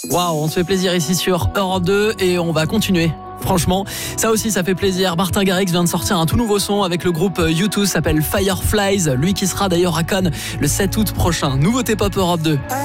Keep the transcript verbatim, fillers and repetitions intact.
Waouh, on se fait plaisir ici sur Europe deux et on va continuer. Franchement, ça aussi ça fait plaisir. Martin Garrix vient de sortir un tout nouveau son avec le groupe U deux, s'appelle Fireflies. Lui qui sera d'ailleurs à Cannes le sept août prochain. Nouveauté pop Europe deux.